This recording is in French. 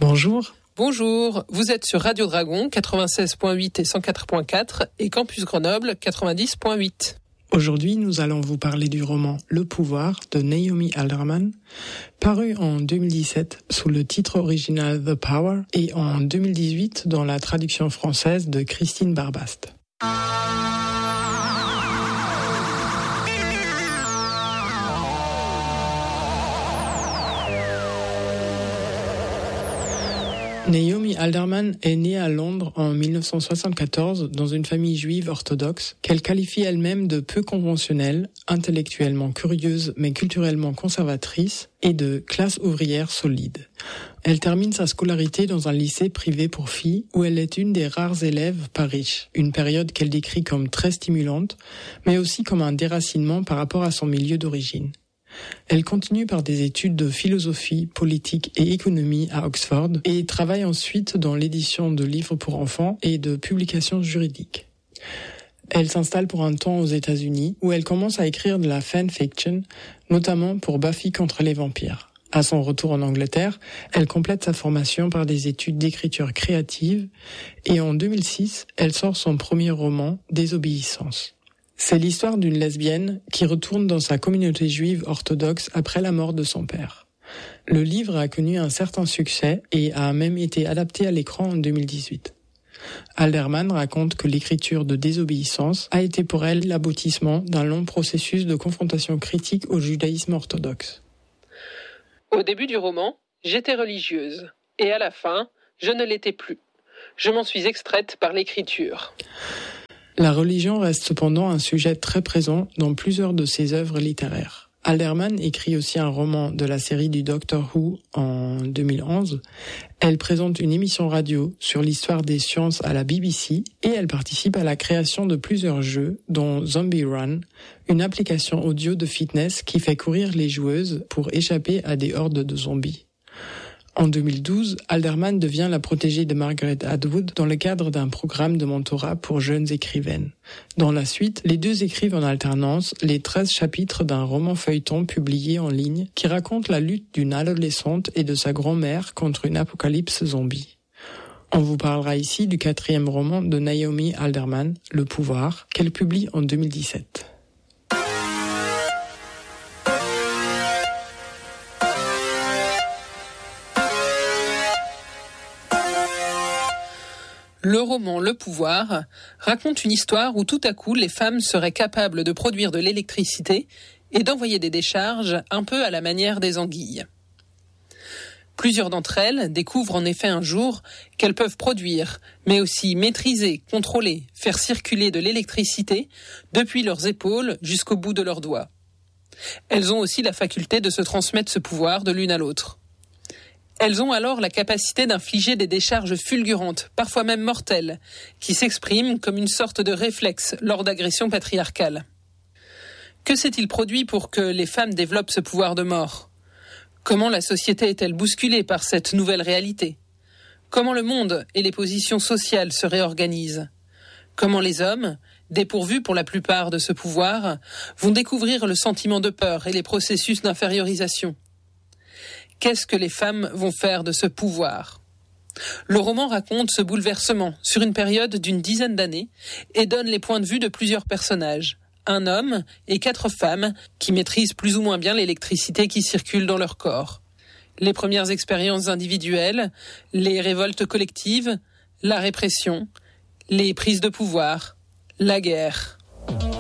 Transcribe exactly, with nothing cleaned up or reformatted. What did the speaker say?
Bonjour. Bonjour, vous êtes sur Radio Dragon quatre-vingt-seize virgule huit et cent quatre virgule quatre et Campus Grenoble quatre-vingt-dix virgule huit. Aujourd'hui, nous allons vous parler du roman Le pouvoir de Naomi Alderman, paru en deux mille dix-sept sous le titre original The Power et en deux mille dix-huit dans la traduction française de Christine Barbast. Naomi Alderman est née à Londres en dix-neuf cent soixante-quatorze dans une famille juive orthodoxe qu'elle qualifie elle-même de peu conventionnelle, intellectuellement curieuse mais culturellement conservatrice et de classe ouvrière solide. Elle termine sa scolarité dans un lycée privé pour filles où elle est une des rares élèves pas riches, une période qu'elle décrit comme très stimulante mais aussi comme un déracinement par rapport à son milieu d'origine. Elle continue par des études de philosophie, politique et économie à Oxford et travaille ensuite dans l'édition de livres pour enfants et de publications juridiques. Elle s'installe pour un temps aux États-Unis où elle commence à écrire de la fanfiction, notamment pour Buffy contre les vampires. À son retour en Angleterre, elle complète sa formation par des études d'écriture créative et en deux mille six, elle sort son premier roman, Désobéissance. C'est l'histoire d'une lesbienne qui retourne dans sa communauté juive orthodoxe après la mort de son père. Le livre a connu un certain succès et a même été adapté à l'écran en deux mille dix-huit. Alderman raconte que l'écriture de Désobéissance a été pour elle l'aboutissement d'un long processus de confrontation critique au judaïsme orthodoxe. Au début du roman, j'étais religieuse, et à la fin, je ne l'étais plus. Je m'en suis extraite par l'écriture. La religion reste cependant un sujet très présent dans plusieurs de ses œuvres littéraires. Alderman écrit aussi un roman de la série du Doctor Who en deux mille onze. Elle présente une émission radio sur l'histoire des sciences à la B B C et elle participe à la création de plusieurs jeux, dont Zombie Run, une application audio de fitness qui fait courir les joueuses pour échapper à des hordes de zombies. En deux mille douze, Alderman devient la protégée de Margaret Atwood dans le cadre d'un programme de mentorat pour jeunes écrivaines. Dans la suite, les deux écrivent en alternance les treize chapitres d'un roman feuilleton publié en ligne qui raconte la lutte d'une adolescente et de sa grand-mère contre une apocalypse zombie. On vous parlera ici du quatrième roman de Naomi Alderman, Le pouvoir, qu'elle publie en deux mille dix-sept. Le roman Le pouvoir raconte une histoire où tout à coup les femmes seraient capables de produire de l'électricité et d'envoyer des décharges un peu à la manière des anguilles. Plusieurs d'entre elles découvrent en effet un jour qu'elles peuvent produire, mais aussi maîtriser, contrôler, faire circuler de l'électricité depuis leurs épaules jusqu'au bout de leurs doigts. Elles ont aussi la faculté de se transmettre ce pouvoir de l'une à l'autre. Elles ont alors la capacité d'infliger des décharges fulgurantes, parfois même mortelles, qui s'expriment comme une sorte de réflexe lors d'agressions patriarcales. Que s'est-il produit pour que les femmes développent ce pouvoir de mort ? Comment la société est-elle bousculée par cette nouvelle réalité ? Comment le monde et les positions sociales se réorganisent ? Comment les hommes, dépourvus pour la plupart de ce pouvoir, vont découvrir le sentiment de peur et les processus d'infériorisation ? Qu'est-ce que les femmes vont faire de ce pouvoir ? Le roman raconte ce bouleversement sur une période d'une dizaine d'années et donne les points de vue de plusieurs personnages. Un homme et quatre femmes qui maîtrisent plus ou moins bien l'électricité qui circule dans leur corps. Les premières expériences individuelles, les révoltes collectives, la répression, les prises de pouvoir, la guerre.